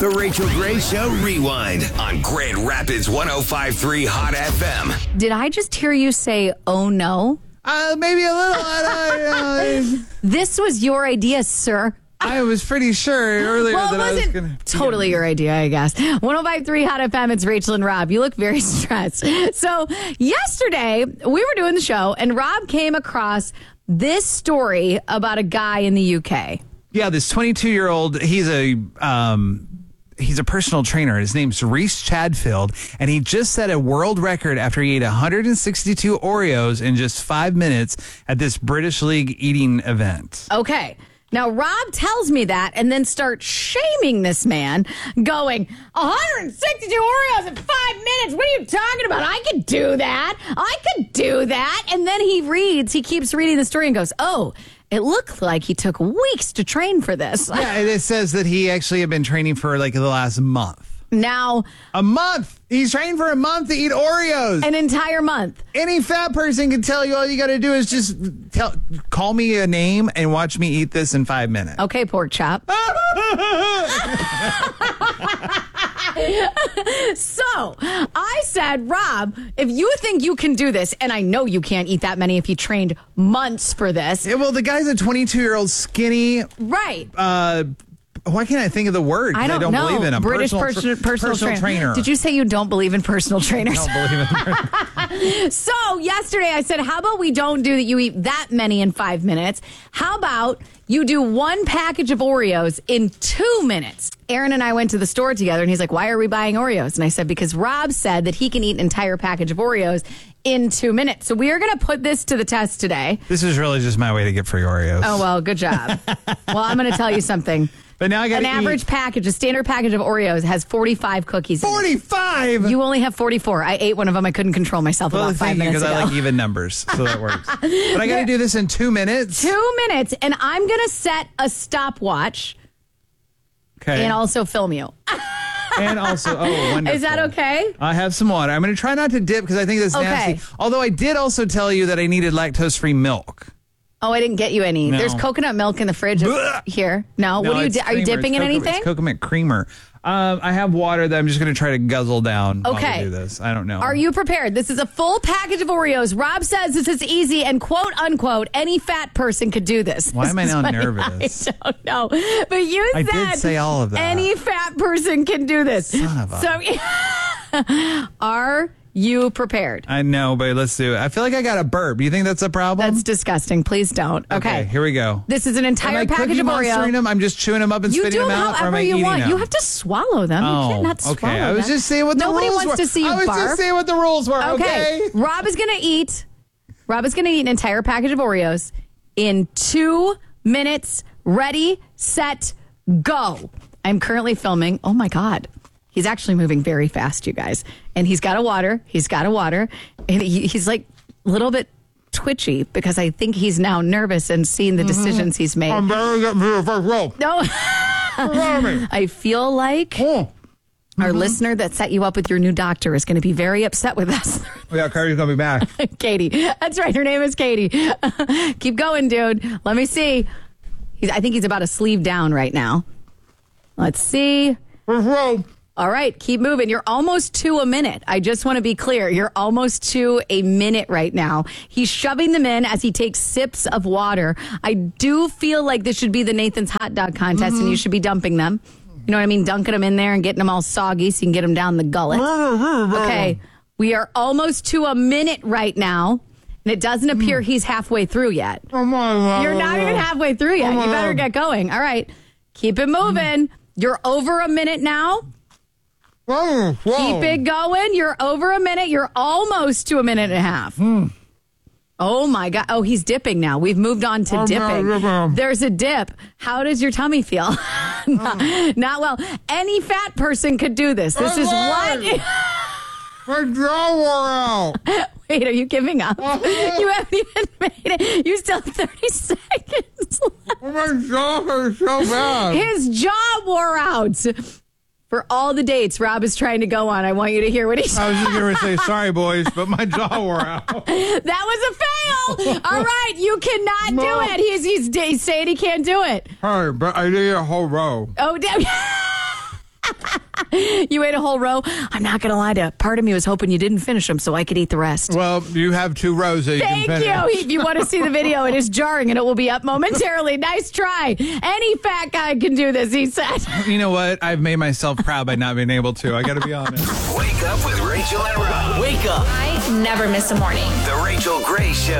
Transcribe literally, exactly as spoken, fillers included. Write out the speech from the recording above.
The Rachel Gray Show Rewind on Grand Rapids one oh five point three Hot F M. Did I just hear you say, oh no? Uh, maybe a little. Uh, uh, This was your idea, sir. I was pretty sure earlier Well, it that I was wasn't going to. totally your idea, I guess. one oh five point three Hot F M, it's Rachel and Rob. You look very stressed. So yesterday, we were doing the show, and Rob came across this story about a guy in the U K. Yeah, this twenty-two-year-old, he's a um, he's a personal trainer. His name's Reese Chadfield, and he just set a world record after he ate one hundred sixty-two Oreos in just five minutes at this British League eating event. Okay. Now, Rob tells me that and then starts shaming this man, going, one hundred sixty-two Oreos in five minutes? What are you talking about? I could do that. I could do that. And then he reads, he keeps reading the story and goes, oh, it looked like he took weeks to train for this. Yeah, and it says that he actually had been training for like the last month. Now, A month! He's trained for a month to eat Oreos. an entire month. Any fat person can tell you all you got to do is just tell, call me a name and watch me eat this in five minutes. Okay, pork chop. So, I said, Rob, if you think you can do this, and I know you can't eat that many if you trained months for this. Yeah, well, the guy's a twenty-two-year-old skinny. Right. Uh, why can't I think of the word? 'Cause I don't, I don't know. believe in him. British personal, personal, personal, personal trainer. trainer. Did you say you don't believe in personal trainers? I don't believe in So yesterday I said, how about we don't do that you eat that many in five minutes? How about you do one package of Oreos in two minutes? Aaron and I went to the store together and he's like, why are we buying Oreos? And I said, because Rob said that he can eat an entire package of Oreos in two minutes. So we are going to put this to the test today. This is really just my way to get free Oreos. Oh, well, good job. Well, I'm going to tell you something. But now I got An average package, a standard package of Oreos has forty-five cookies in it. forty-five. You only have forty-four. I ate one of them. I couldn't control myself well, about five thank you, minutes because ago. I like even numbers, so that works. But I got to do this in two minutes. Two minutes, and I'm going to set a stopwatch Okay. and also film you. And also, oh, wonderful. Is that okay? I have some water. I'm going to try not to dip because I think that's Okay. nasty. Although I did also tell you that I needed lactose-free milk. Oh, I didn't get you any. No. There's coconut milk in the fridge Blech. here. No, what No, are you? it's Di- are you creamer. dipping It's in coconut- anything? It's coconut creamer. Um, I have water that I'm just going to try to guzzle down while Okay. we do this. I don't know. Are you prepared? This is a full package of Oreos. Rob says this is easy, and quote unquote, any fat person could do this. Why This am I is now funny. nervous? I don't know, but you I said did say all of that. any fat person can do this. Son of a- So, are you prepared? I know, but let's do it. I feel like I got a burp. You think that's a problem? That's disgusting. Please don't. Okay. Here we go. This is an Am entire I package Cookie of Monstering Oreo. them? I'm just chewing them up and You spitting do them out, or am however I you eating want. them? You have to swallow them. Oh, you can't not swallow okay. I was them. just saying what the Nobody rules wants were. to see you I was barf. just saying what the rules were. Okay. Rob is going to eat. Rob is going to eat an entire package of Oreos in two minutes. Ready, set, go. I'm currently filming. Oh my God. He's actually moving very fast, you guys. And he's got a water. He's got a water. And he, he's like a little bit twitchy because I think he's now nervous and seeing the decisions he's made. I'm barely getting through the first row. No. I feel like Oh. our listener that set you up with your new doctor is going to be very upset with us. Yeah, Cardi's going to be back. Katie. That's right. Her name is Katie. Keep going, dude. Let me see. He's, I think he's about a sleeve down right now. Let's see. First row. All right, keep moving. You're almost to a minute. I just want to be clear. You're almost to a minute right now. He's shoving them in as he takes sips of water. I do feel like this should be the Nathan's hot dog contest, Mm-hmm. and you should be dumping them. You know what I mean? Dunking them in there and getting them all soggy so you can get them down the gullet. Okay, we are almost to a minute right now, and it doesn't appear he's halfway through yet. You're not even halfway through yet. You better get going. All right, keep it moving. You're over a minute now. Whoa. Keep it going. You're over a minute. You're almost to a minute and a half. Mm. Oh, my God. Oh, he's dipping now. We've moved on to Oh, dipping. no, no, no. There's a dip. How does your tummy feel? not, not well. Any fat person could do this. This is what... My jaw wore out. Wait, are you giving up? You haven't even made it. You still have thirty seconds left. My jaw hurts so bad. His jaw wore out. For all the dates Rob is trying to go on, I want you to hear what he said. I was just going to say, sorry, boys, but my jaw wore out. That was a fail. All right, you cannot No. do it. He's, he's he's saying he can't do it. Hey, but I did a whole row. Oh, damn. You ate a whole row. I'm not going to lie to you. Part of me was hoping you didn't finish them so I could eat the rest. Well, you have two rows that you Thank can finish. you. If you want to see the video, it is jarring and it will be up momentarily. Nice try. Any fat guy can do this, he said. You know what? I've made myself proud by not being able to. I got to be honest. Wake up with Rachel and Rob. Wake up. I never miss a morning. The Rachel Gray Show.